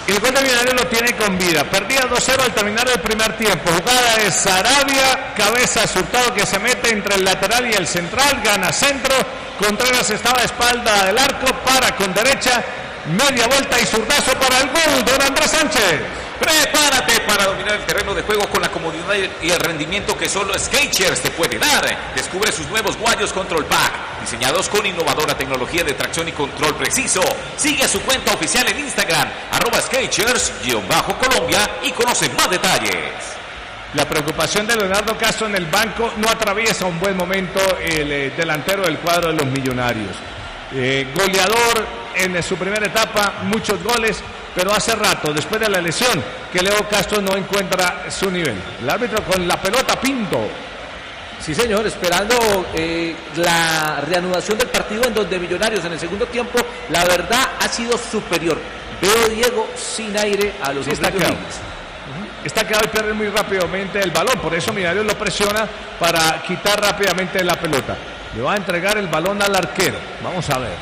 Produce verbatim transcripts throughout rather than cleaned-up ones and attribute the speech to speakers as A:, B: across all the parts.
A: El gol de Millonarios lo tiene con vida. Perdía dos cero al terminar el primer tiempo. Jugada de Sarabia, cabeza Hurtado que se mete entre el lateral y el central, gana centro. Contreras estaba a espalda del arco, para con derecha, media vuelta y zurdazo para el gol. Don Andrés Sánchez.
B: Prepárate para dominar el terreno de juego con la comodidad y el rendimiento que solo Skechers te puede dar. Descubre sus nuevos guayos Control Pack, diseñados con innovadora tecnología de tracción y control preciso. Sigue su cuenta oficial en Instagram, arroba Skechers-Colombia, y conoce más detalles.
A: La preocupación de Leonardo Castro en el banco, no atraviesa un buen momento el eh, delantero del cuadro de los Millonarios. Eh, goleador en su primera etapa, muchos goles, pero hace rato, después de la lesión, que Leo Castro no encuentra su nivel. El árbitro con la pelota, Pinto.
C: Sí, señor, esperando eh, la reanudación del partido, en donde Millonarios en el segundo tiempo, la verdad, ha sido superior. Veo Diego sin aire a los
A: sí, está quedado. Uh-huh. Está quedado y pierde muy rápidamente el balón, por eso Millonarios lo presiona para quitar rápidamente la pelota. Le va a entregar el balón al arquero. Vamos a ver.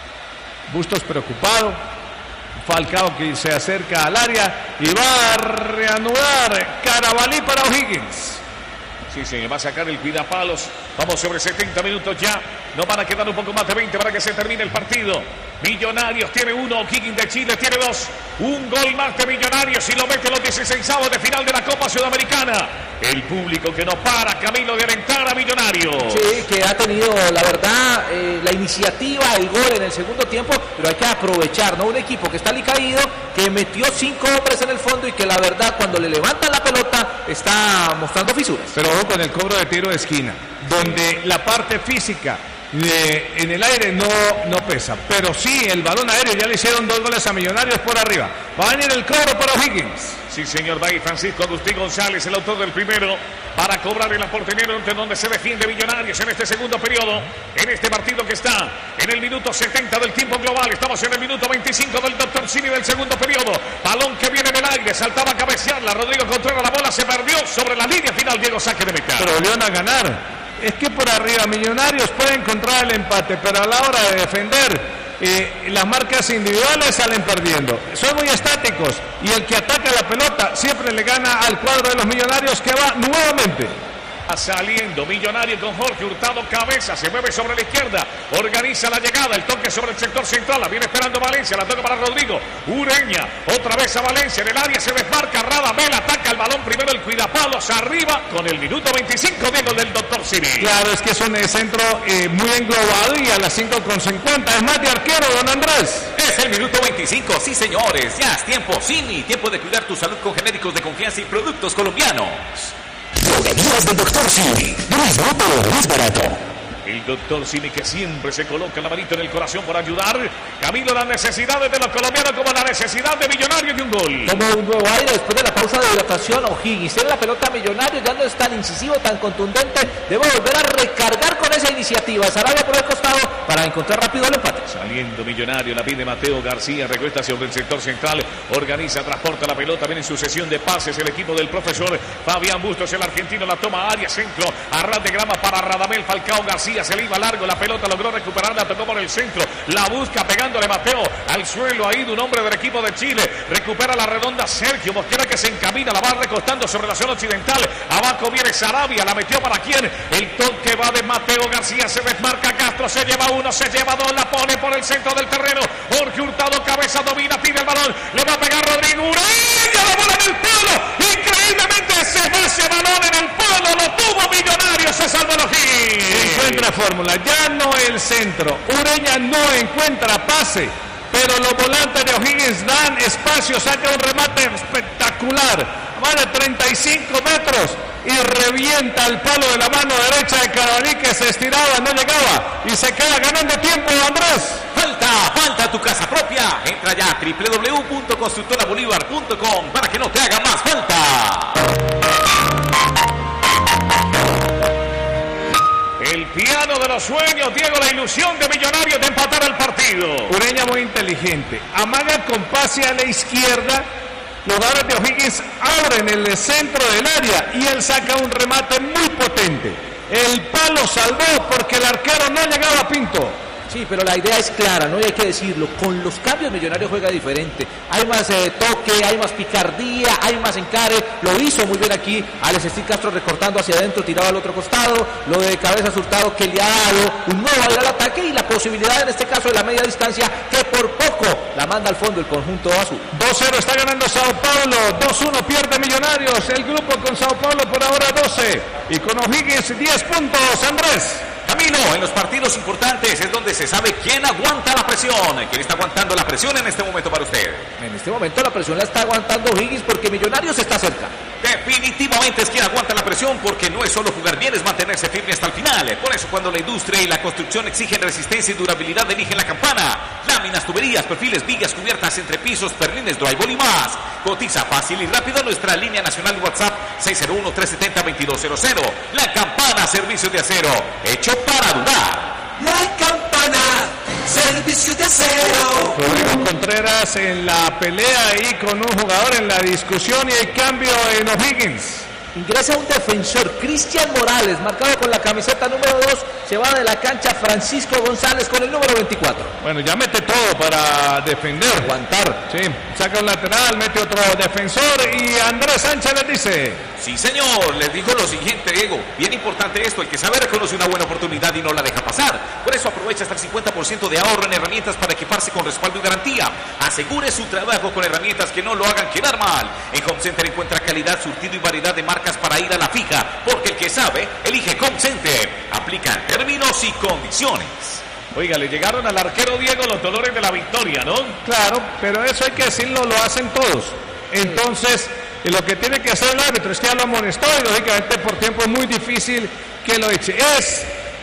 A: Bustos preocupado. Falcao que se acerca al área y va a reanudar. Carabalí para O'Higgins.
D: Sí, señor, va a sacar el cuidapalos. Vamos sobre setenta minutos ya. Nos van a quedar un poco más de veinte para que se termine el partido. Millonarios tiene uno, O'Higgins de Chile tiene dos. Un gol más de Millonarios y lo mete los dieciseisavos de final de la Copa Sudamericana. El público que no para, Camilo, de alentar a Millonarios.
C: Sí, que ha tenido, la verdad, eh, la iniciativa, el gol en el segundo tiempo, pero hay que aprovechar, ¿no? Un equipo que está alicaído, que metió cinco hombres en el fondo y que la verdad, cuando le levantan la pelota, está mostrando fisuras.
A: Pero ojo con el cobro de tiro de esquina, donde la parte física de, en el aire no, no pesa, pero sí el balón aéreo. Ya le hicieron dos goles a Millonarios por arriba. Va a venir el cobro para O'Higgins.
D: Sí, señor, va ahí Francisco Agustín González, el autor del primero, para cobrar en la portería, entre donde se defiende Millonarios en este segundo periodo, en este partido que está en el minuto setenta del tiempo global. Estamos en el minuto veinticinco del doctor Cini del segundo periodo. Balón que viene en el aire, saltaba a cabecearla Rodrigo Contreras, la bola se perdió sobre la línea final. Diego, saque de meta.
A: Pero volvieron a ganar. Es que por arriba Millonarios puede encontrar el empate, pero a la hora de defender, eh, las marcas individuales salen perdiendo. Son muy estáticos y el que ataca la pelota siempre le gana al cuadro de los Millonarios, que va nuevamente.
D: Saliendo Millonario con Jorge Hurtado, cabeza, se mueve sobre la izquierda, organiza la llegada, el toque sobre el sector central, la viene esperando Valencia, la toca para Rodrigo Ureña, otra vez a Valencia, en el área se desmarca Radamel, ataca el balón primero, el cuidapalos arriba, con el minuto veinticinco Diego del doctor Cini.
A: Claro, es que es un centro eh, muy englobado y a las cinco con cincuenta, es más de arquero, don Andrés.
B: Es el minuto veinticinco, sí señores, ya es tiempo Cini, tiempo de cuidar tu salud con genéricos de confianza y productos colombianos.
E: Droguerías del doctor Cini, no es barato, no es barato.
D: El doctor Cini, que siempre se coloca la manito en el corazón por ayudar. Camilo, las necesidades de los colombianos como la necesidad de Millonarios de un gol.
C: Como un nuevo aire después de la pausa de hidratación, O'Higgins tiene la pelota Millonarios, ya no es tan incisivo, tan contundente. Debe volver a recargar con esa iniciativa. Sarabia por el costado para encontrar rápido el empate.
D: Saliendo Millonario, la pide Mateo García, recuesta sobre el sector central, organiza, transporta la pelota, viene en sucesión de pases el equipo del profesor Fabián Bustos, el argentino, la toma área, centro, a ras de grama para Radamel Falcao García, se le iba largo, la pelota logró recuperarla, tocó por el centro, la busca pegándole Mateo al suelo, ahí de un hombre del equipo de Chile, recupera la redonda Sergio Mosquera, que se encamina, la va recostando sobre la zona occidental, abajo viene Sarabia, la metió para quién, el toque va de Mateo García, se desmarca Castro, se lleva uno, se lleva dos, la pone por el centro del terreno, Jorge Hurtado, cabeza, domina, tira el balón, le va a pegar Rodrigo Ureña, la bola en el palo, increíblemente se va ese balón en el palo, lo tuvo Millonarios, se salva el O'Higgins.
A: Encuentra fórmula, ya no el centro, Ureña no encuentra pase, pero los volantes de O'Higgins dan espacio, saca un remate espectacular, va de treinta y cinco metros y revienta el palo de la mano derecha de Carabalí, que se estiraba, no llegaba y se queda ganando tiempo, Andrés.
B: Falta, falta tu casa propia. Entra ya a doble u doble u doble u punto constructora bolívar punto com para que no te haga más falta.
D: El piano de los sueños, Diego, la ilusión de Millonarios de empatar el partido.
A: Ureña muy inteligente, amaga con pase a la izquierda. Los jugadores de O'Higgins abren el centro del área y él saca un remate muy potente. El palo salvó porque el arquero no llegaba a Pinto.
C: Sí, pero la idea es clara, ¿no? Y hay que decirlo, con los cambios Millonarios juega diferente. Hay más eh, toque, hay más picardía, hay más encare. Lo hizo muy bien aquí Alex Steve Castro recortando hacia adentro, tiraba al otro costado. Lo de Cabezas Hurtado que le ha dado un nuevo aire al ataque y la posibilidad en este caso de la media distancia que por poco la manda al fondo el conjunto azul.
A: dos cero está ganando Sao Paulo, dos uno pierde Millonarios. El grupo con Sao Paulo por ahora doce y con O'Higgins diez puntos. Andrés.
B: Camilo, en los partidos importantes es donde se sabe quién aguanta la presión. ¿Quién está aguantando la presión en este momento para usted?
C: En este momento la presión la está aguantando Higgins porque Millonarios está cerca.
B: Definitivamente es quien aguanta la presión porque no es solo jugar bien, es mantenerse firme hasta el final. Por eso cuando la industria y la construcción exigen resistencia y durabilidad, eligen la Campana. Láminas, tuberías, perfiles, vigas, cubiertas, entrepisos, perlines, drywall y más. Cotiza fácil y rápido nuestra línea nacional de WhatsApp seis cero uno, tres siete cero, dos dos cero cero. La Campana, servicio de acero, hecho para durar.
E: La Campana, servicio de acero.
A: Rodrigo Contreras en la pelea ahí con un jugador en la discusión y el cambio en O'Higgins.
C: Ingresa un defensor, Cristian Morales, marcado con la camiseta número dos, se va de la cancha Francisco González con el número veinticuatro.
A: Bueno, ya mete todo para defender.
C: Aguantar.
A: Sí, saca un lateral, mete otro defensor y Andrés Sánchez les dice.
B: Sí, señor, les digo lo siguiente, Diego. Bien importante esto, el que sabe reconoce una buena oportunidad y no la deja pasar. Por eso aprovecha hasta el cincuenta por ciento de ahorro en herramientas para equiparse con respaldo y garantía. Asegure su trabajo con herramientas que no lo hagan quedar mal. En Home Center encuentra calidad, surtido y variedad de marcas para ir a la fija, porque el que sabe, elige Home Center. Aplican términos y condiciones.
D: Oiga, le llegaron al arquero Diego los dolores de la victoria, ¿no?
A: Claro, pero eso hay que decirlo, lo hacen todos. Entonces, y lo que tiene que hacer el árbitro es que ya lo amonestó y lógicamente por tiempo es muy difícil que lo eche. Es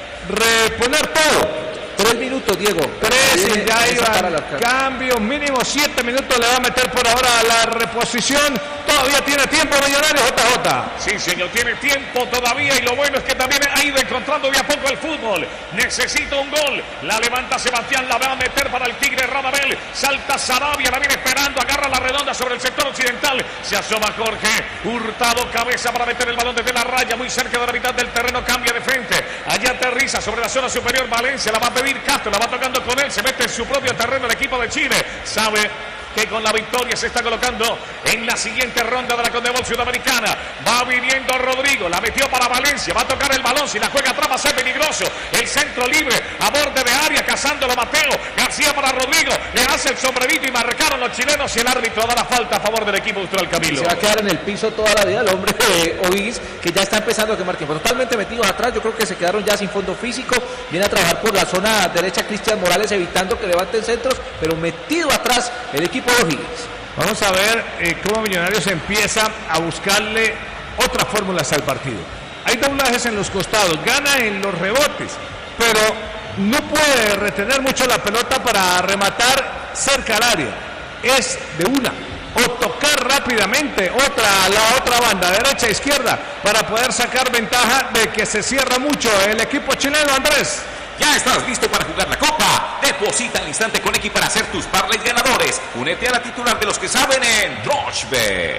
A: reponer todo.
C: Tres minutos, Diego.
A: Tres y ya
C: iba
A: iba. Cambio mínimo, siete minutos le va a meter por ahora a la reposición. Todavía tiene tiempo Millonarios, J J.
D: Sí, señor, tiene tiempo todavía y lo bueno es que también ha ido encontrando de a poco el fútbol. Necesita un gol. La levanta Sebastián, la va a meter para el Tigre Radamel. Salta Sarabia, la viene esperando, agarra la redonda sobre el sector occidental. Se asoma Jorge Hurtado, cabeza para meter el balón desde la raya, muy cerca de la mitad del terreno, cambia de frente. Allá aterriza sobre la zona superior Valencia, la va a pedir Castro, la va tocando con él, se mete en su propio terreno el equipo de Chile. Sabe que con la victoria se está colocando en la siguiente ronda de la Conmebol Sudamericana. Va viniendo Rodrigo, la metió para Valencia, va a tocar el balón, si la juega atrás va a ser peligroso. El centro libre, a borde de área, cazándolo Mateo. García para Rodrigo, le hace el sombrerito y marcaron los chilenos y el árbitro da la falta a favor del equipo austral Camilo.
C: Se va a quedar en el piso toda la vida el hombre de O'Higgins, que ya está empezando a quemar tiempo. Totalmente metidos atrás, yo creo que se quedaron ya sin fondo físico. Viene a trabajar por la zona derecha Cristian Morales, evitando que levanten centros, pero metido atrás el equipo de O'Higgins.
A: Vamos a ver eh, cómo Millonarios empieza a buscarle otras fórmulas al partido. Hay doblajes en los costados, gana en los rebotes, pero no puede retener mucho la pelota para rematar cerca al área. Es de una, o tocar rápidamente otra, la otra banda, derecha, izquierda, para poder sacar ventaja de que se cierra mucho el equipo chileno, Andrés.
B: ¿Ya estás listo para jugar la Copa? Deposita al instante con X para hacer tus parlays ganadores. Únete a la titular de los que saben en Rochebet.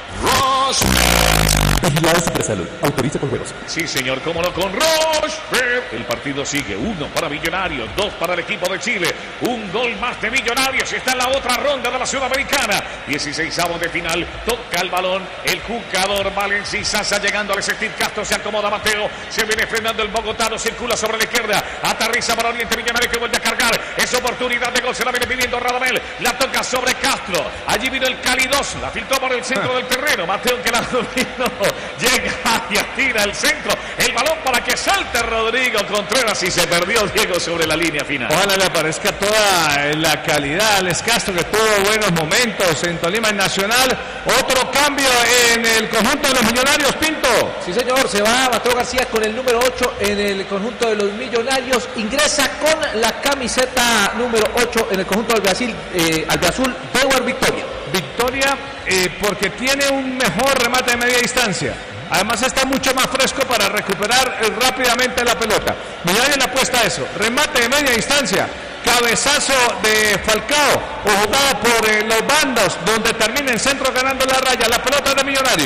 B: Rochebet.
E: Vigilado Supersalud. Autoriza con juegos.
D: Sí, señor, cómo no, con Rochebet. El partido sigue. Uno para Millonarios, dos para el equipo de Chile. Un gol más de Millonarios. Está en la otra ronda de la Sudamericana. dieciseisavos de final. Toca el balón. El jugador Valencia Sasa llegando al Steve Castro. Se acomoda Mateo. Se viene frenando el bogotano. Circula sobre la izquierda. Aterriza para Oriente Millonario que vuelve a cargar. Es oportunidad de gol. Se la viene pidiendo Radamel. La toca sobre Castro. Allí vino el calidoso. La filtró por el centro del terreno. Mateo que la dominó. Llega y tira el centro. El balón para que salte Rodrigo Contreras y se perdió Diego sobre la línea final.
A: Ojalá le aparezca toda la calidad al Castro, que tuvo buenos momentos en Tolima y Nacional. Otro cambio en el conjunto de los Millonarios, Pinto.
C: Sí, señor, se va Mateo García con el número ocho en el conjunto de los Millonarios. Ingresa con la camiseta número ocho en el conjunto del Brasil, eh, albiazul, Deuer Victoria.
A: Victoria eh, porque tiene un mejor remate de media distancia. Además está mucho más fresco para recuperar eh, rápidamente la pelota. Millonarios le apuesta a eso. Remate de media distancia. Cabezazo de Falcao o jugada por eh, los bandos donde termina en centro ganando la raya. La pelota de Millonarios.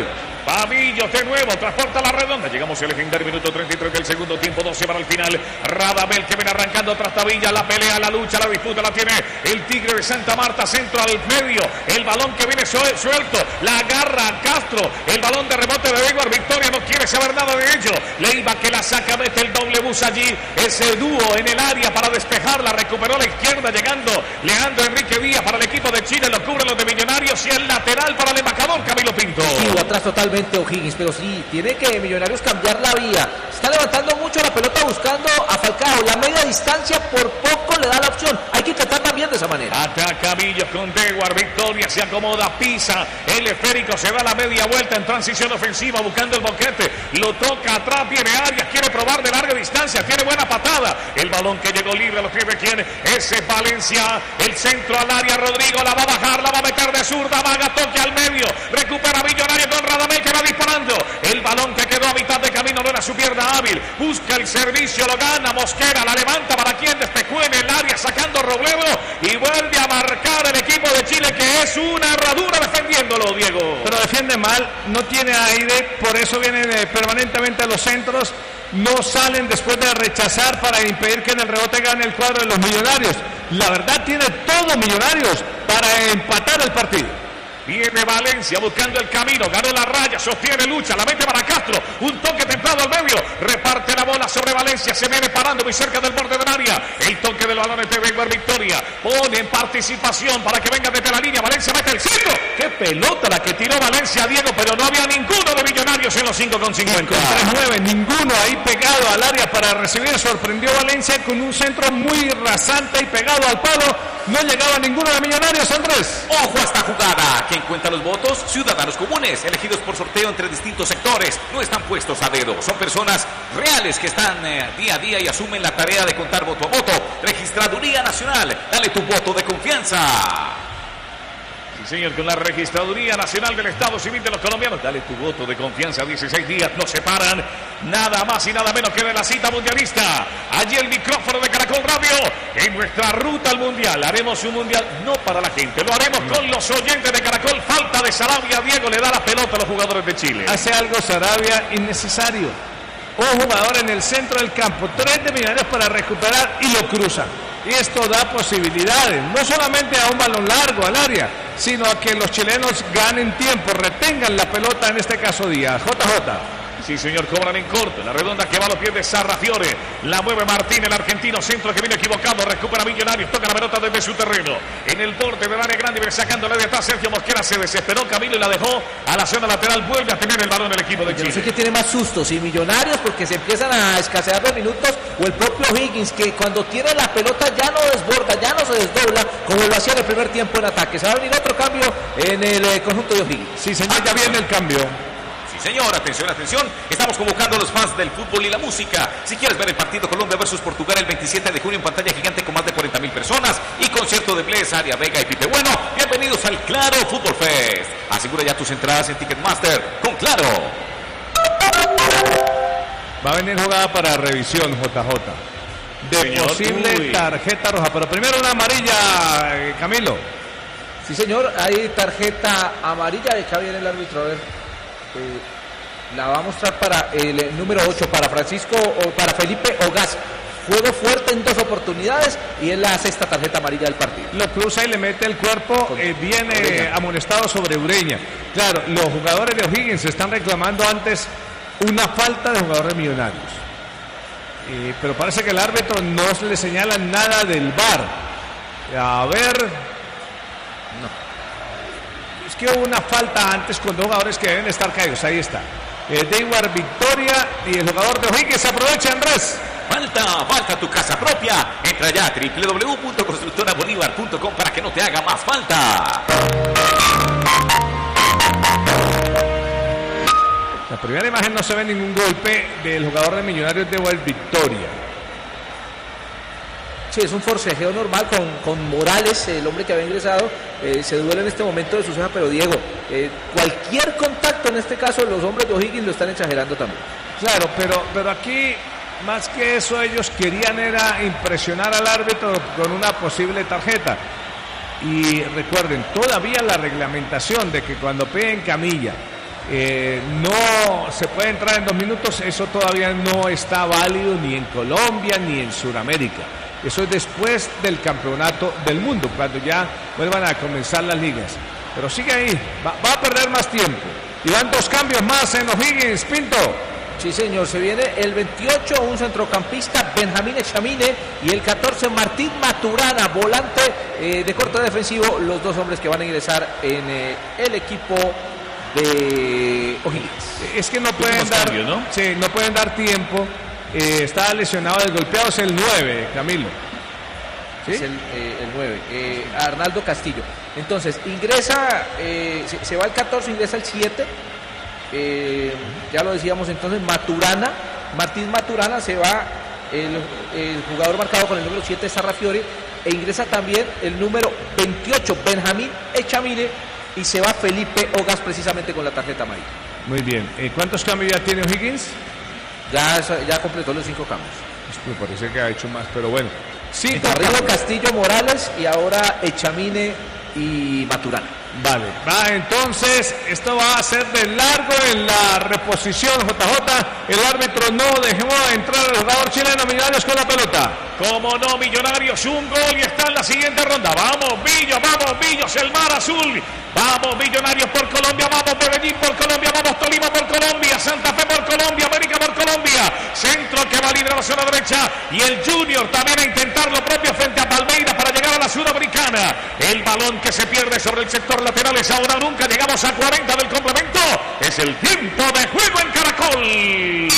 D: Pamillos de nuevo, transporta la redonda. Llegamos al legendario minuto treinta y tres del segundo tiempo, doce para el final. Radamel que viene arrancando tras Tavilla. La pelea, la lucha, la disputa la tiene el Tigre de Santa Marta. Centro al medio. El balón que viene suelto. La agarra Castro. El balón de rebote de Edward Victoria. No quiere saber nada de ello. Leiva que la saca, mete el doble bus allí. Ese dúo en el área para despejarla. Recuperó a la izquierda llegando Leandro Enrique Díaz para el equipo de Chile. Lo cubre los de Millonarios y el lateral para el embajador Camilo Pinto.
C: Sí, atrás totalmente O'Higgins, pero sí, tiene que Millonarios cambiar la vía. Está levantando mucho la pelota buscando a Falcao. La media distancia por poco le da la opción. Hay que tratar también de esa manera.
D: Ataca Millos con Dewar. Victoria se acomoda, pisa. El esférico se da la media vuelta en transición ofensiva buscando el boquete. Lo toca atrás, viene Arias. Quiere probar de larga distancia. Tiene buena patada. El balón que llegó libre a los pies de quién. Ese Valencia. El centro al área. Rodrigo la va a bajar. La va a meter de zurda. Vaga, toque al medio. Recupera Millonarios con Radamel que va disparando. El balón que quedó a mitad de camino no era su pierna hábil. Busca el servicio, lo gana Mosquera. La levanta para quien despejó en el área sacando Robledo. Y vuelve a marcar el equipo de Chile que es una herradura defendiéndolo, Diego.
A: Pero defiende mal, no tiene aire, por eso vienen eh, permanentemente a los centros. No salen después de rechazar para impedir que en el rebote gane el cuadro de los Millonarios. La verdad tiene todo Millonarios para empatar el partido.
D: Viene Valencia buscando el camino, ganó la raya, sostiene, lucha, la mete para Castro, un toque templado al medio, reparte la bola sobre Valencia, se viene parando muy cerca del borde del área, el toque del balón de Weber Victoria, pone en participación para que venga desde la línea, Valencia mete el cinco, qué pelota la que tiró Valencia, Diego, pero no había ninguno de Millonarios en los cinco con cincuenta.
A: tres nueve, ninguno ahí pegado al área para recibir, sorprendió Valencia con un centro muy rasante y pegado al palo, no llegaba ninguno de Millonarios, Andrés.
B: Ojo a esta jugada, ¿quién cuenta los votos? Ciudadanos comunes, elegidos por sorteo entre distintos sectores, no están puestos a dedo, son personas reales que están eh, día a día y asumen la tarea de contar voto a voto. Registraduría Nacional, dale tu voto de confianza.
D: Sí, señor, con la Registraduría Nacional del Estado Civil de los Colombianos. Dale tu voto de confianza. dieciséis días nos separan. Nada más y nada menos que de la cita mundialista. Allí el micrófono de Caracol Radio. En nuestra ruta al mundial. Haremos un mundial no para la gente. Lo haremos no. con los oyentes de Caracol. Falta de Sarabia. Diego le da la pelota a los jugadores de Chile.
A: Hace algo Sarabia innecesario. Un jugador en el centro del campo. Tres de Millonarios para recuperar y lo cruzan. Y esto da posibilidades, no solamente a un balón largo al área, sino a que los chilenos ganen tiempo, retengan la pelota, en este caso Díaz. J J.
D: Sí, señor, cobran en corto. La redonda que va a los pies de Sarrafiore. La mueve Martín, el argentino, centro que viene equivocado. Recupera Millonarios, toca la pelota desde su terreno. En el borde del área grande, viene sacándole de atrás. Sergio Mosquera se desesperó, Camilo, y la dejó a la zona lateral. Vuelve a tener el balón el equipo de Chile.
C: Yo no sé qué tiene más susto, si Millonarios, porque se empiezan a escasear los minutos, o el propio Higgins, que cuando tiene la pelota ya no desborda, ya no se desdobla, como lo hacía en el primer tiempo en ataque. Se va a venir otro cambio en el eh, conjunto de Higgins.
A: Sí, señor, ya viene el cambio.
B: Señor, atención, atención, estamos convocando a los fans del fútbol y la música. Si quieres ver el partido Colombia versus Portugal el veintisiete de junio en pantalla gigante con más de cuarenta mil personas y concierto de Bless, Aria Vega y Pipe Bueno, bienvenidos al Claro Fútbol Fest. Asegura ya tus entradas en Ticketmaster con Claro.
A: Va a venir jugada para revisión, J J. De señor, posible uy. tarjeta roja, pero primero una amarilla, eh, Camilo.
C: Sí, señor, hay tarjeta amarilla, acá viene el árbitro, a ver. Eh, la va a mostrar para el eh, número ocho, para Francisco o para Felipe Ogaz. Juego fuerte en dos oportunidades y es la sexta tarjeta amarilla del partido.
A: Lo cruza y le mete el cuerpo, eh, viene Ureña. amonestado sobre Ureña. Claro, los jugadores de O'Higgins están reclamando antes una falta de jugadores Millonarios. Eh, pero parece que el árbitro no le señala nada del V A R. A ver. No. Es que hubo una falta antes con dos jugadores que deben estar caídos. Ahí está. Eh, Dewar Victoria y el jugador de O'Higgins aprovecha, Andrés.
B: Falta, falta tu casa propia. Entra ya a doble u doble u doble u punto constructora bolívar punto com para que no te haga más falta.
A: La primera imagen no se ve ningún golpe del jugador de Millonarios de Dewar Victoria.
C: Sí, es un forcejeo normal con, con Morales, el hombre que había ingresado, eh, se duele en este momento de su ceja, pero Diego, eh, cualquier contacto en este caso, los hombres de O'Higgins lo están exagerando también.
A: Claro, pero, pero aquí, más que eso, ellos querían era impresionar al árbitro con una posible tarjeta. Y recuerden, todavía la reglamentación de que cuando peguen camilla eh, no se puede entrar en dos minutos, eso todavía no está válido ni en Colombia ni en Sudamérica. Eso es después del campeonato del mundo, cuando ya vuelvan a comenzar las ligas. Pero sigue ahí, va, va a perder más tiempo. Y van dos cambios más en O'Higgins, Pinto.
C: Sí, señor, se viene el veintiocho, un centrocampista, Benjamín Echamine, y el catorce, Martín Maturana, volante eh, de corte defensivo, los dos hombres que van a ingresar en eh, el equipo de O'Higgins.
A: Es que no pueden dar,
D: cambios, ¿no?
A: Sí, no pueden dar tiempo. Eh, está lesionado, el golpeado es el nueve, Camilo. ¿Sí?
C: Es el, eh, el nueve, eh, Arnaldo Castillo. Entonces, ingresa, eh, se, se va el catorce, ingresa el siete. Eh, ya lo decíamos entonces, Maturana, Martín Maturana, se va el, el jugador marcado con el número siete, Sarrafiore, e ingresa también el número veintiocho, Benjamín Echamine, y se va Felipe Ogas precisamente con la tarjeta amarilla.
A: Muy bien, eh, ¿cuántos cambios ya tiene O'Higgins?
C: Ya, ya completó los cinco cambios.
A: Me parece que ha hecho más, pero bueno.
C: Sí, Carrillo, Castillo, Morales, y ahora Echamine y Maturana.
A: Vale, va entonces, esto va a ser de largo en la reposición, J J. El árbitro no dejó entrar al jugador chileno. Millonarios con la pelota.
D: Como no, Millonarios, un gol y está en la siguiente ronda. Vamos, Millos, vamos, Millos, el mar azul. Vamos, Millonarios por Colombia, vamos, Medellín por Colombia, vamos, Tolima por Colombia, Santa Fe por Colombia, América por Colombia. Centro que va a liberar la zona derecha y el Junior también a intentar lo propio frente a Palmeiras para llegar a la Sudamericana. El balón que se pierde sobre el sector lateral es ahora o nunca. Llegamos a cuarenta del complemento. Es el tiempo de juego en Caracol.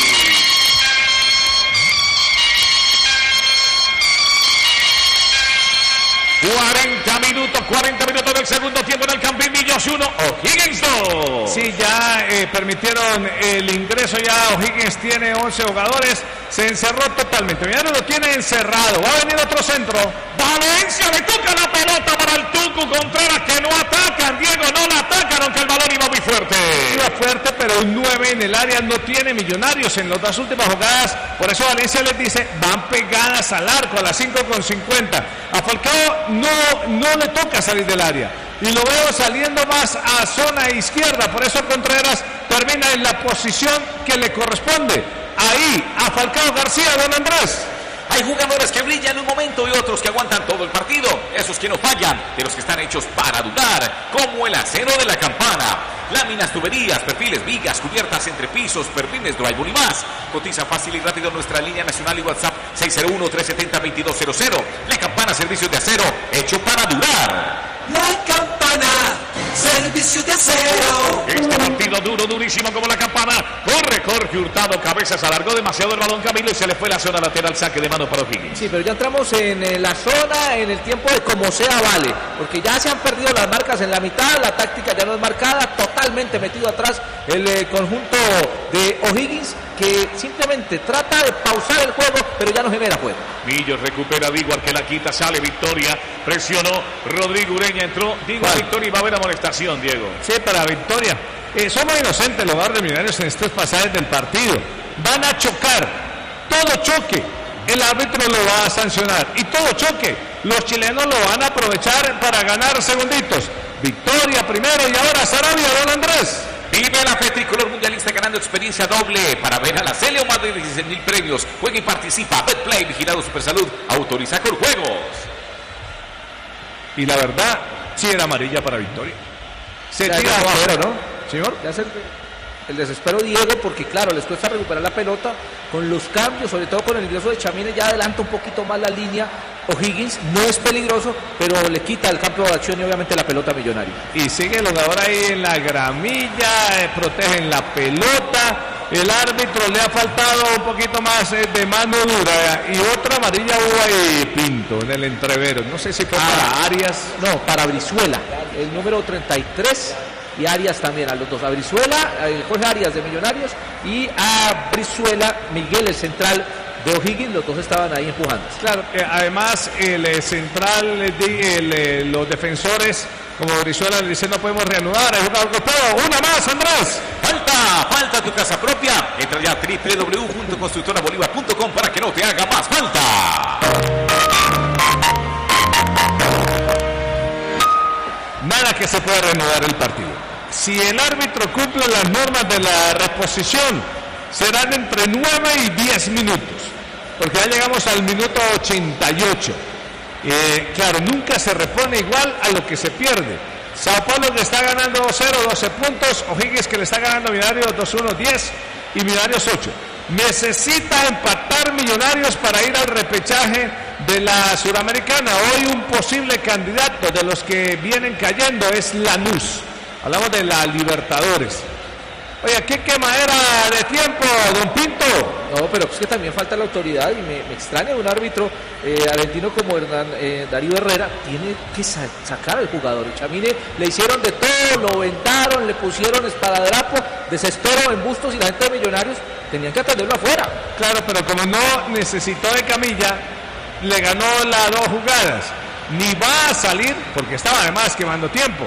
D: cuarenta minutos, cuarenta minutos del segundo tiempo en el Campín. Millos uno, O'Higgins dos.
A: Sí, ya eh, permitieron el ingreso, ya O'Higgins tiene once jugadores, se encerró totalmente. Millonarios lo tiene encerrado, va a venir otro centro.
D: Valencia le toca la pelota para el Tucu Contreras, que no atacan, Diego, no la atacan, aunque el balón iba muy fuerte.
A: Iba fuerte, pero un nueve en el área no tiene Millonarios en las dos últimas jugadas. Por eso Valencia les dice, van pegadas al arco a las cinco con cincuenta. A Falcao no, no le toca salir del área. Y lo veo saliendo más a zona izquierda. Por eso Contreras termina en la posición que le corresponde. Ahí, a Falcao García, don Andrés.
B: Hay jugadores que brillan en un momento y otros que aguantan todo el partido. Esos que no fallan, de los que están hechos para durar, como el acero de la Campana. Láminas, tuberías, perfiles, vigas, cubiertas, entrepisos, perfiles, drywall y más. Cotiza fácil y rápido en nuestra línea nacional y WhatsApp seis cero uno, tres siete cero, dos dos cero cero. La Campana, servicios de acero, hecho para durar.
E: La Campana, servicio de acero.
D: Este partido duro, durísimo como la Campana. Corre Jorge Hurtado, cabezas, alargó demasiado el balón Camilo y se le fue la zona lateral, saque de mano para O'Higgins.
C: Sí, pero ya entramos en eh, la zona, en el tiempo de como sea vale, porque ya se han perdido las marcas en la mitad, la táctica ya no es marcada, totalmente metido atrás el eh, conjunto de O'Higgins, que simplemente trata de pausar el juego, pero ya no genera juego.
D: Millos recupera Digo, al que la quita, sale Victoria, presionó, Rodrigo Ureña entró, Digo a Victoria y va a haber amonestación, Diego.
A: Sí, para Victoria. Eh, somos inocentes los jugadores de Millonarios en estos pasajes del partido. Van a chocar, todo choque, el árbitro lo va a sancionar. Y todo choque, los chilenos lo van a aprovechar para ganar segunditos. Victoria primero y ahora Sarabia, don Andrés.
B: Vive la fe tricolor mundialista ganando experiencia doble para ver a la Celio, más de dieciséis mil premios. Juega y participa. Betplay, vigilado Supersalud, autoriza con juegos.
A: Y la verdad, sí era amarilla para Victoria. Se
C: Ya
A: tira
C: es
A: abajo,
C: desespero,
A: ¿no? Señor.
C: Ya es el, el desespero Diego, porque claro, les cuesta recuperar la pelota con los cambios, sobre todo con el ingreso de Chamine, ya adelanta un poquito más la línea. O'Higgins no es peligroso, pero le quita el campo de acción y obviamente la pelota a Millonario.
A: Y sigue el jugador ahí en la gramilla, eh, protegen la pelota. El árbitro le ha faltado un poquito más eh, de mano dura. Y otra amarilla hubo ahí, Pinto, en el entrevero. No sé si fue
C: Ah,
A: para Arias.
C: No, para Brizuela, el número treinta y tres, y Arias también, a los dos. A Brizuela, el Jorge Arias de Millonarios, y a Brizuela, Miguel, el central de O'Higgins, los dos estaban ahí empujando.
A: Claro, eh, además el eh, central, eh, de, el, eh, los defensores, como Brizuela le dice, no podemos reanudar, hay jugador golpeado. Una más, Andrés.
B: Falta, falta tu casa propia. Entra ya a doble u doble u doble u punto constructora bolívar punto com para que no te haga más falta.
A: Nada que se pueda reanudar el partido. si el árbitro cumple las normas de la reposición, serán entre nueve y diez minutos, porque ya llegamos al minuto ochenta y ocho. Eh, claro, nunca se repone igual a lo que se pierde. Sao Paulo le está ganando dos cero, doce puntos. O'Higgins que le está ganando a Millonarios dos uno, diez y Millonarios ocho. Necesita empatar Millonarios para ir al repechaje de la Suramericana. Hoy un posible candidato de los que vienen cayendo es Lanús. Hablamos de la Libertadores. Oye, qué quemadera de tiempo, don Pinto.
C: No, pero es que también falta la autoridad y me, me extraña un árbitro eh, argentino como Hernán, eh, Darío Herrera. Tiene que sa sacar al jugador. Chamine le hicieron de todo, lo ventaron, le pusieron espadadrapo, desespero en Bustos y la gente de Millonarios tenían que atenderlo afuera.
A: Claro, pero como no necesitó de camilla, le ganó las dos jugadas. Ni va a salir, porque estaba además quemando tiempo.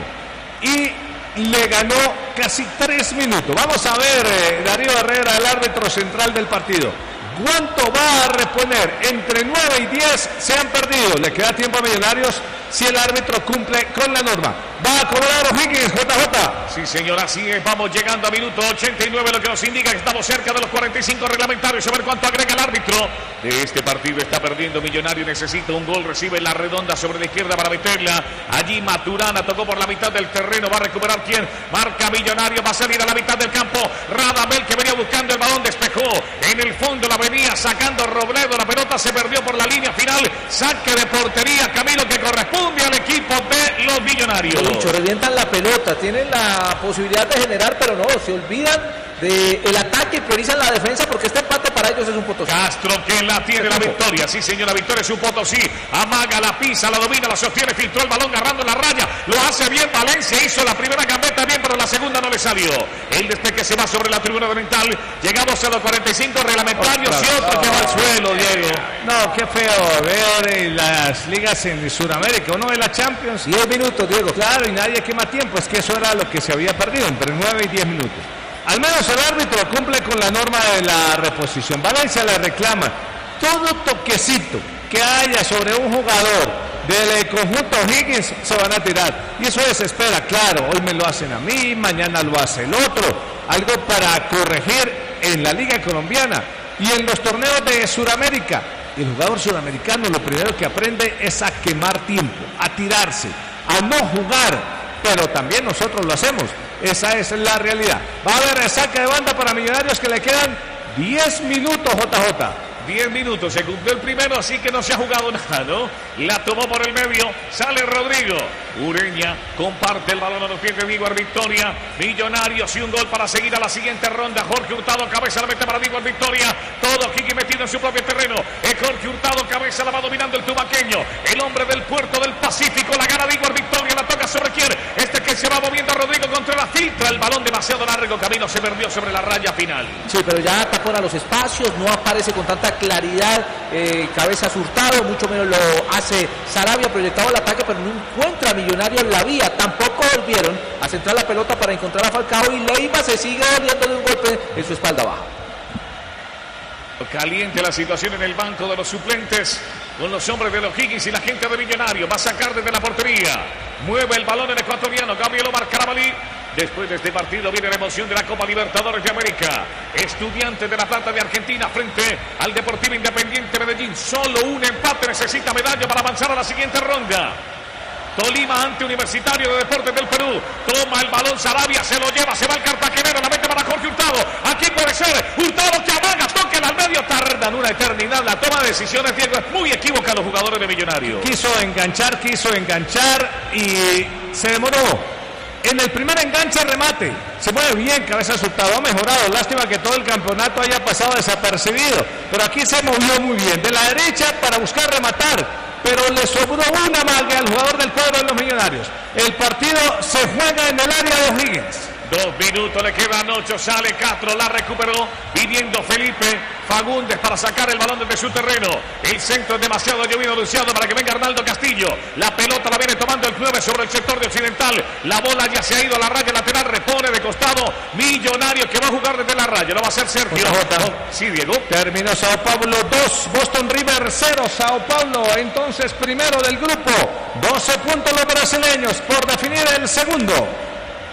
A: Y le ganó casi tres minutos. Vamos a ver, eh, Darío Herrera, el árbitro central del partido. ¿Cuánto va a reponer? Entre nueve y diez se han perdido. Le queda tiempo a Millonarios si el árbitro cumple con la norma. Va a cobrar O'Higgins, J J.
D: Sí, señor, así es. Vamos llegando a minuto ochenta y nueve, lo que nos indica que estamos cerca de los cuarenta y cinco reglamentarios. A ver cuánto agrega el árbitro de este partido. Está perdiendo Millonario, necesita un gol. Recibe la redonda sobre la izquierda para meterla. Allí Maturana tocó por la mitad del terreno. Va a recuperar quién. Marca Millonario, va a salir a la mitad del campo. Radamel, que venía buscando el balón, despejó. En el fondo la venía sacando Robledo. La pelota se perdió por la línea final. Saque de portería, Camilo, que corresponde al equipo de los Millonarios.
C: Mucho, revientan la pelota, tienen la posibilidad de generar, pero no, se olvidan del ataque y priorizan la defensa porque este empate para ellos es un Potosí.
D: Castro que la tiene la victoria, sí señor, la victoria es un Potosí. Amaga, la pisa, la domina, la sostiene, filtró el balón agarrando la raya, lo hace bien Valencia, hizo la primera gambeta bien, pero la segunda no le salió. El despeje se va sobre la tribuna oriental, llegamos a los cuarenta y cinco reglamentarios oh, y otro que va al suelo, Diego.
A: No, qué feo ver las ligas en Sudamérica, uno de la Champions.
C: diez minutos, Diego.
A: Claro, y nadie quema tiempo, es que eso era lo que se había perdido, entre nueve y diez minutos. Al menos el árbitro cumple con la norma de la reposición. Valencia le reclama todo toquecito que haya sobre un jugador del conjunto O'Higgins se van a tirar. Y eso desespera, claro, hoy me lo hacen a mí, mañana lo hace el otro. Algo para corregir en la Liga Colombiana y en los torneos de Sudamérica. El jugador sudamericano lo primero que aprende es a quemar tiempo, a tirarse, a no jugar. Pero también nosotros lo hacemos. Esa es la realidad. Va a haber saque de banda para Millonarios que le quedan diez minutos, J J.
D: diez minutos, se cumplió el primero, así que no se ha jugado nada, ¿no? La tomó por el medio, sale Rodrigo. Ureña comparte el balón a los pies de Díaz Victoria. Millonarios y un gol para seguir a la siguiente ronda. Jorge Hurtado, cabeza la mete para Díaz Victoria. Todo Kiki metido en su propio terreno. Es Jorge Hurtado, cabeza la va dominando el tubaqueño. El hombre del puerto del Pacífico, la gana Díaz Victoria, la toca sobre quién. Este que se va moviendo a Rodrigo contra la filtra. El balón demasiado largo, Camino se perdió sobre la raya final.
C: Sí, pero ya tapona los espacios, no aparece con tanta claridad, eh, cabeza Hurtado, mucho menos lo hace Sarabia, proyectado al ataque, pero no encuentra a Millonarios la vía. Tampoco volvieron a centrar la pelota para encontrar a Falcao y Leiva se sigue doliendo de un golpe en su espalda baja.
D: Caliente la situación en el banco de los suplentes con los hombres de los Higgins y la gente de Millonarios. Va a sacar desde la portería, mueve el balón el ecuatoriano Gabriel Omar Carabalí. Después de este partido viene la emoción de la Copa Libertadores de América. Estudiantes de La Plata de Argentina frente al Deportivo Independiente Medellín. Solo un empate necesita medalla para avanzar a la siguiente ronda. Tolima ante Universitario de Deportes del Perú. Toma el balón Sarabia, se lo lleva, se va el cartagenero, la mete para Jorge Hurtado. Aquí puede ser Hurtado que amaga, toca al medio, tardan una eternidad. La toma de decisiones, Diego, es muy equívoca a los jugadores de Millonarios.
A: Quiso enganchar, quiso enganchar y se demoró. En el primer enganche remate, se mueve bien, cabeza Hurtado, ha mejorado, lástima que todo el campeonato haya pasado desapercibido, pero aquí se movió muy bien, de la derecha para buscar rematar, pero le sobró una magia al jugador del cuadro de los Millonarios. El partido se juega en el área de O'Higgins.
D: Dos minutos, le quedan ocho, sale Castro, la recuperó, pidiendo Felipe Fagundes para sacar el balón desde su terreno. El centro es demasiado llovido, Luciano, para que venga Arnaldo Castillo. La pelota la viene tomando el nueve sobre el sector de Occidental. La bola ya se ha ido a la raya lateral, repone de costado. Millonarios que va a jugar desde la raya, lo va a hacer Sergio.
A: Oh,
D: sí, Diego.
A: Terminó Sao Paulo dos, Boston River cero, Sao Paulo entonces primero del grupo. doce puntos los brasileños por definir el segundo.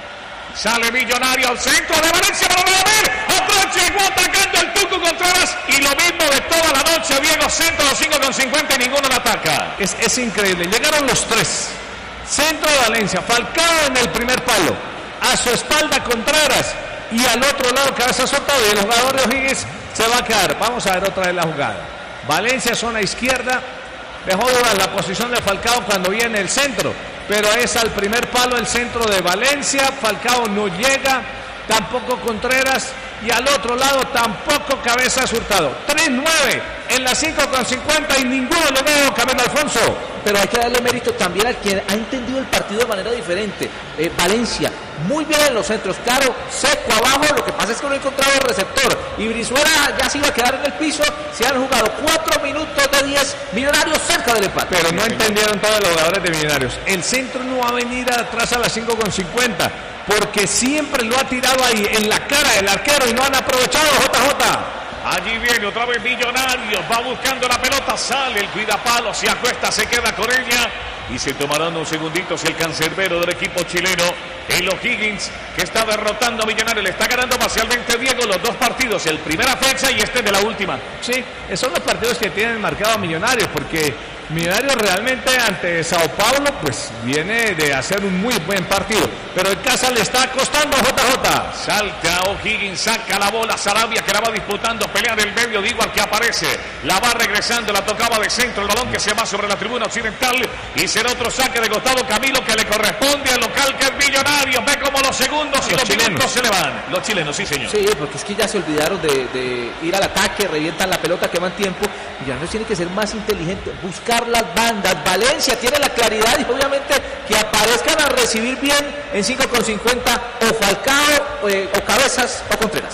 D: Sale Millonario al centro de Valencia para ver. Aprovecha y atacando el Tucu Contreras. Y lo mismo de toda la noche. Diego centro a los cinco con cincuenta y ninguno le ataca.
A: Es, es increíble. Llegaron los tres. Centro de Valencia. Falcao en el primer palo. A su espalda Contreras. Y al otro lado cabeza soltada. Y el jugador de O'Higgins se va a quedar. Vamos a ver otra vez la jugada. Valencia zona izquierda. Dejó durar la posición de Falcao cuando viene el centro. Pero es al primer palo el centro de Valencia. Falcao no llega, tampoco Contreras. Y al otro lado tampoco Cabezas Hurtado. tres nueve en la cinco con cincuenta y ninguno lo veo, Camilo Alfonso.
C: Pero hay que darle mérito también al quien ha entendido el partido de manera diferente. Eh, Valencia, muy bien en los centros, claro, seco abajo, lo que pasa es que no ha encontrado el receptor. Y Brizuela ya se iba a quedar en el piso. Se han jugado cuatro minutos de diez, Millonarios cerca del empate.
A: Pero no entendieron todos los jugadores de Millonarios. El centro no va a venir atrás a las cinco con cincuenta, porque siempre lo ha tirado ahí en la cara del arquero y no han aprovechado. J J.
D: Allí viene otra vez Millonarios, va buscando la pelota, sale el cuidapalo, se acuesta, se queda con ella y se tomarán unos segunditos el cancerbero del equipo chileno, el O'Higgins, que está derrotando a Millonarios, le está ganando parcialmente Diego los dos partidos, el primera fecha y este de la última.
A: Sí, esos son los partidos que tienen marcado a Millonarios, porque Millonarios realmente ante Sao Paulo pues viene de hacer un muy buen partido, pero en casa le está costando. J J.
D: Salta O'Higgins, saca la bola Sarabia, que la va disputando, pelea del medio, digo al que aparece, la va regresando, la tocaba de centro, el balón que se va sobre la tribuna occidental y será otro saque de costado, Camilo, que le corresponde al local, que es Millonarios. Ve como los segundos y los, los minutos se le van. Los chilenos, sí señor.
C: Sí, porque es que ya se olvidaron de, de ir al ataque, revientan la pelota, queman tiempo. Millonarios tiene que ser más inteligente, buscar las bandas. Valencia tiene la claridad y obviamente que aparezcan a recibir bien en cinco con cincuenta o Falcao eh, o Cabezas o Contreras.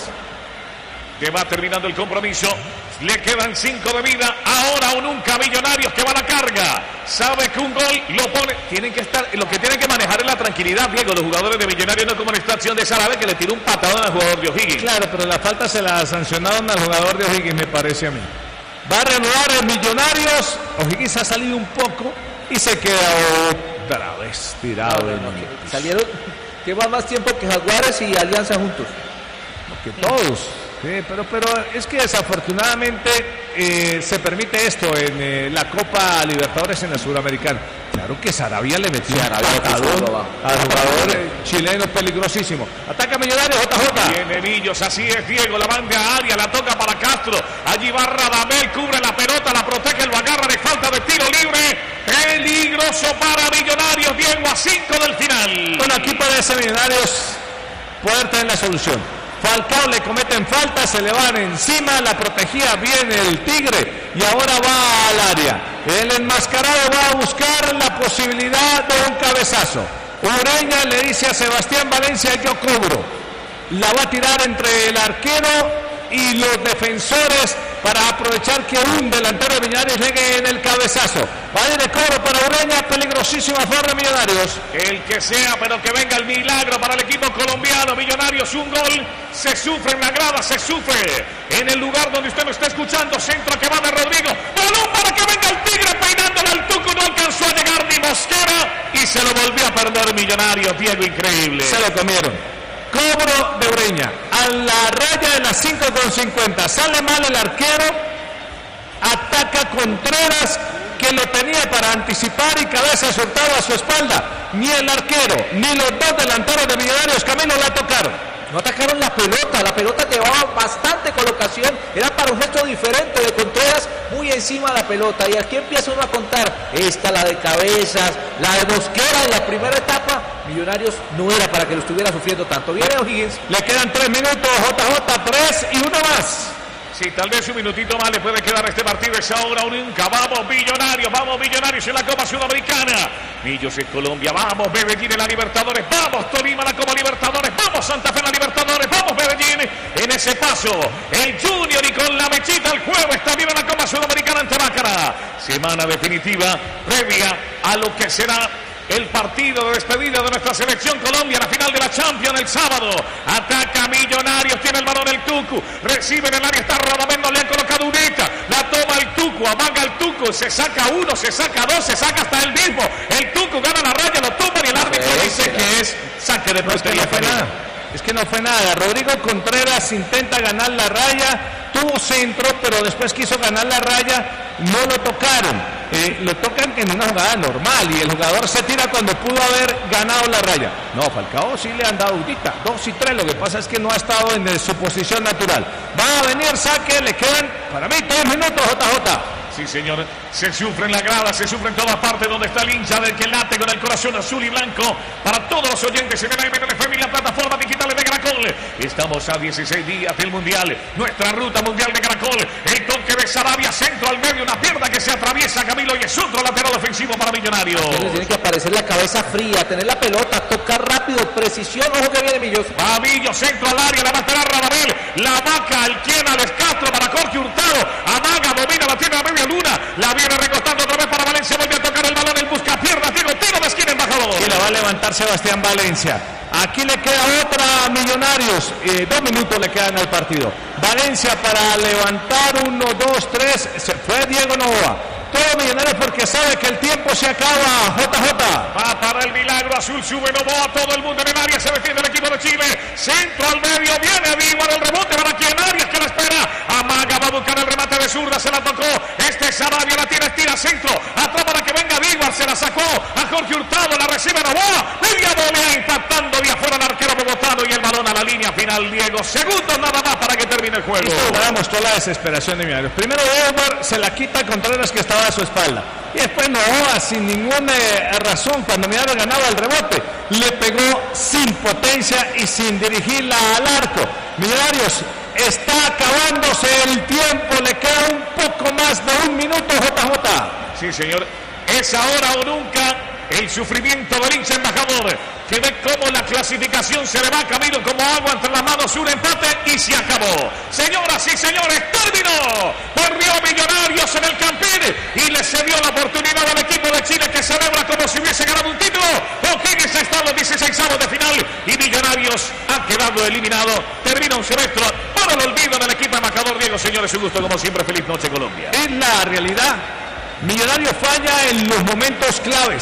D: Que va terminando el compromiso, le quedan cinco de vida, ahora o nunca. Millonarios que va a la carga, sabe que un gol lo pone, tienen que estar, lo que tienen que manejar es la tranquilidad, Diego, los jugadores de Millonarios, no como en esta acción de Sarabia que le tiró un patadón al jugador de O'Higgins.
A: Claro, pero la falta se la sancionaron al jugador de O'Higgins, me parece a mí. Va a reanudar el Millonarios, O'Higgins ha salido un poco y se queda otra vez tirado.
C: No, no, no, que salieron, que va más tiempo que Jaguares y Alianza juntos.
A: No, que todos. Sí, pero, pero es que desafortunadamente eh, se permite esto en eh, la Copa Libertadores en el Sudamericano. Claro que Sarabia le metió un patadón al jugador eh, chileno peligrosísimo. Ataca Millonarios, J J.
D: Viene Millos, así es Diego, la manda a área, la toca para Castro. Allí va Radamel, cubre la pelota, la protege, lo agarra de falta de tiro libre. Peligroso para Millonarios, Diego, a cinco del final.
A: Bueno, aquí parece Millonarios poder tener la solución. Falcao le cometen falta, se le van encima, la protegía bien el Tigre y ahora va al área. El enmascarado va a buscar la posibilidad de un cabezazo. Ureña le dice a Sebastián Valencia: yo cubro. La va a tirar entre el arquero y los defensores para aprovechar que un delantero de Millonarios llegue en el cabezazo. Va a ir de cobro para Ureña, peligrosísima forma de Millonarios.
D: El que sea, pero que venga el milagro para el equipo colombiano. Millonarios, un gol, se sufre en la grada, se sufre en el lugar donde usted me está escuchando. Centro que va de Rodrigo, balón para que venga el Tigre peinándole al Tucu, no alcanzó a llegar ni Mosquera y se lo volvió a perder Millonarios. Diego, increíble.
A: Se lo comieron. Cobro de Ureña a la raya de las cinco con cincuenta. Sale mal el arquero, ataca Contreras, que lo tenía para anticipar, y Cabeza soltado a su espalda. Ni el arquero ni los dos delanteros de Millonarios, Camilo, la tocaron.
C: No atacaron la pelota, la pelota llevaba bastante colocación, era para un gesto diferente de Contreras, muy encima de la pelota. Y aquí empieza uno a contar, esta, la de Cabezas, la de Mosquera en la primera etapa. Millonarios no era para que lo estuviera sufriendo tanto. Viene O'Higgins.
A: Le quedan tres minutos, J J, tres y uno más.
D: Sí, tal vez un minutito más le puede quedar a este partido. Es ahora o nunca. Vamos Millonarios, vamos Millonarios en la Copa Sudamericana. Millos en Colombia, vamos Medellín en la Libertadores, vamos Tolima en la Copa Libertadores, vamos Santa Fe en la Libertadores, vamos Medellín en ese paso. El Junior y con la mechita el jueves también en la Copa Sudamericana ante Mácara. Semana definitiva previa a lo que será el partido de despedida de nuestra selección Colombia, la final de la Champions el sábado. Ataca Millonarios, tiene el balón el Tucu, recibe en el área, está Radamel, no le han colocado unita, la toma el Tucu, amaga el Tucu, se saca uno, se saca dos, se saca hasta el mismo. El Tucu gana la raya, lo toma y el árbitro dice que es saque de
A: No, es que no
D: portería.
A: fue nada. Es que no fue nada. Rodrigo Contreras intenta ganar la raya, tuvo centro, pero después quiso ganar la raya, no lo tocaron. Eh, lo tocan en una jugada normal y el jugador se tira cuando pudo haber ganado la raya. No, Falcao sí le han dado dudita, dos y tres. Lo que pasa es que no ha estado en eh, su posición natural. Va a venir saque, le quedan para mí tres minutos, J J.
D: Sí, señor, se sufre en la grada, se sufre en todas partes donde está el hincha del que late con el corazón azul y blanco. Para todos los oyentes en el A M N F M y la plataforma digital de Caracol. Estamos a dieciséis días del Mundial, nuestra ruta mundial de Caracol. El toque de Sarabia, centro al medio, una pierna que se atraviesa Camilo y es otro lateral ofensivo para Millonarios.
C: Tiene que aparecer la cabeza fría, tener la pelota, tocar rápido, precisión. Ojo que viene Millos.
D: Va Millo, centro al área, la va a esperar Radamel. La vaca, Alquiena, Alex Castro para Jorge Hurtado. Amaga, domina, la tiene a media luna. La viene recostando otra vez para Valencia. Vuelve a tocar el balón, el busca piernas. Diego, tiro de esquina, embajador.
A: Y la va a levantar Sebastián Valencia. Aquí le queda otra a Millonarios. Eh, dos minutos le quedan al partido. Valencia para levantar uno, dos, tres. Se fue Diego Novoa. Todo Millonarios porque sabe que el tiempo se acaba. J J.
D: Va para el milagro azul, sube Novoa, todo el mundo en el área, se defiende el equipo de Chile. Centro al medio, viene Díaz, el rebote para quien Arias que la espera. Amaga, va a buscar el remate de zurda, se la tocó. Este Sarabia la tiene, tira centro. Atrás para que venga Díaz, se la sacó a Jorge Hurtado, la recibe Novoa. Media volea impactando de afuera el arquero bogotano y el balón a la línea final, Diego. Segundos nada más para que termine el juego.
A: Esto mostró la desesperación de Millonarios. Primero Edward se la quita a Contreras que estaba a su espalda. Y después Novoa sin ninguna razón, cuando Millonarios ganaba el rebote, le pegó sin potencia y sin dirigirla al arco. Millonarios está acabándose el tiempo, le queda un poco más de un minuto, J J.
D: Sí, señor, es ahora o nunca. El sufrimiento del hincha embajador, que ve cómo la clasificación se le va a Camilo como agua entre las manos, un empate y se acabó. Señoras y señores, terminó. Perdió Millonarios en el Campín y le cedió la oportunidad al equipo de Chile que celebra como si hubiese ganado un título. O'Higgins ha estado en dieciseisavos de final y Millonarios ha quedado eliminado. Termina un semestre para el olvido del equipo embajador. Diego, señores, un gusto como siempre. Feliz noche, Colombia.
A: Es la realidad. Millonarios falla en los momentos claves.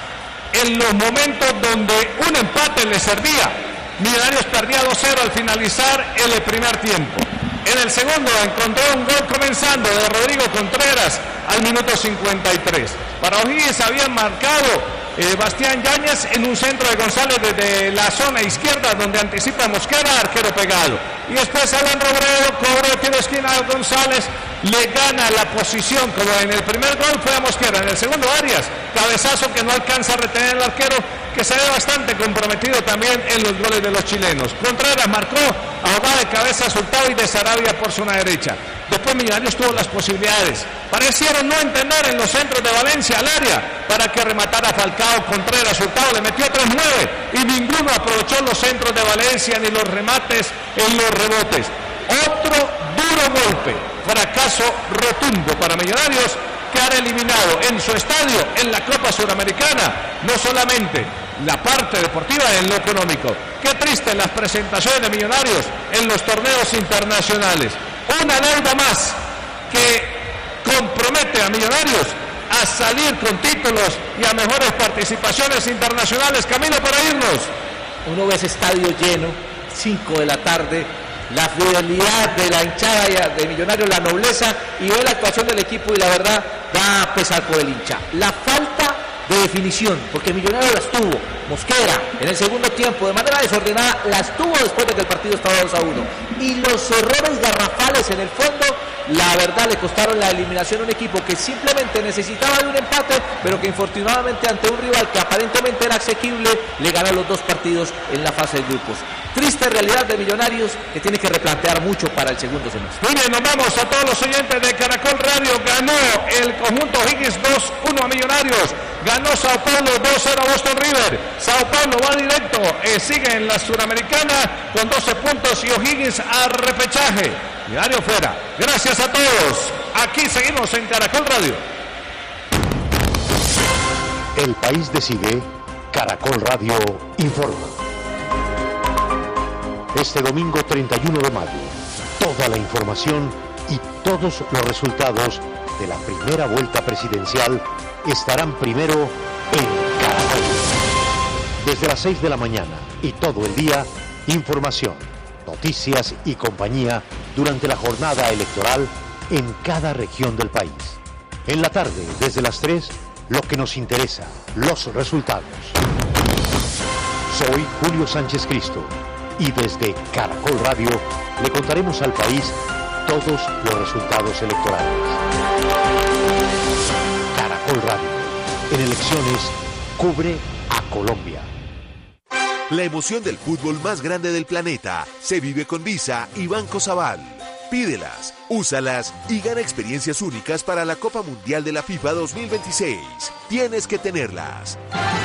A: En los momentos donde un empate le servía. Millonarios perdía dos cero al finalizar el primer tiempo. En el segundo encontró un gol comenzando de Rodrigo Contreras al minuto cincuenta y tres. Para O'Higgins habían marcado eh, Bastián Yáñez en un centro de González desde la zona izquierda donde anticipa Mosquera, arquero pegado. Y después Alan Robredo cobró tiro de esquina a González, le gana la posición como en el primer gol fue a Mosquera, en el segundo Arias, cabezazo que no alcanza a retener el arquero, que se ve bastante comprometido también en los goles de los chilenos. Contreras marcó a jugada de cabeza Hurtado y de Sarabia por zona derecha. Después Millonarios tuvo las posibilidades. Parecieron no entender en los centros de Valencia al área para que rematara Falcao. Contreras, Hurtado le metió tres nueve y ninguno aprovechó los centros de Valencia ni los remates en los rebotes. Otro duro golpe, fracaso rotundo para Millonarios, que han eliminado en su estadio en la Copa Suramericana, no solamente la parte deportiva en lo económico. Qué triste las presentaciones de Millonarios en los torneos internacionales. Una deuda más que compromete a Millonarios a salir con títulos y a mejores participaciones internacionales. Camilo, para irnos.
C: Uno ve ese estadio lleno, cinco de la tarde, la fidelidad de la hinchada de Millonarios, la nobleza, y ve la actuación del equipo y la verdad da pesar por el hincha. La falta de definición, porque Millonarios las tuvo. Mosquera en el segundo tiempo de manera desordenada las tuvo después de que el partido estaba dos a uno, y los errores garrafales en el fondo la verdad le costaron la eliminación a un equipo que simplemente necesitaba de un empate, pero que infortunadamente ante un rival que aparentemente era asequible le ganó los dos partidos en la fase de grupos. Triste realidad de Millonarios que tiene que replantear mucho para el segundo semestre.
A: Muy bien, nos vamos a todos los oyentes de Caracol Radio. Ganó el conjunto O'Higgins dos uno a Millonarios. Ganó Sao Paulo dos cero a Boston River. Sao Paulo va directo, eh, sigue en la Suramericana con doce puntos y O'Higgins a repechaje. Diario fuera. Gracias a todos. Aquí seguimos en Caracol Radio.
E: El país decide. Caracol Radio informa. Este domingo treinta y uno de mayo, toda la información y todos los resultados de la primera vuelta presidencial estarán primero en Caracol. Desde las seis de la mañana, Y todo el día, información, noticias y compañía durante la jornada electoral en cada región del país. En la tarde, desde las tres, lo que nos interesa, los resultados. Soy Julio Sánchez Cristo y desde Caracol Radio le contaremos al país todos los resultados electorales. Caracol Radio, en elecciones, cubre a Colombia.
F: La emoción del fútbol más grande del planeta se vive con Visa y Banco Sabal. Pídelas, úsalas y gana experiencias únicas para la Copa Mundial de la FIFA dos mil veintiséis. Tienes que tenerlas.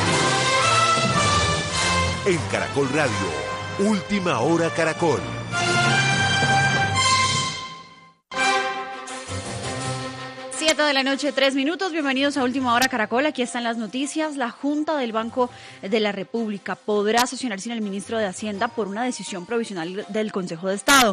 F: En Caracol Radio, Última Hora Caracol.
G: siete de la noche, tres minutos. Bienvenidos a Última Hora Caracol. Aquí están las noticias. La Junta del Banco de la República podrá sesionar sin el ministro de Hacienda por una decisión provisional del Consejo de Estado.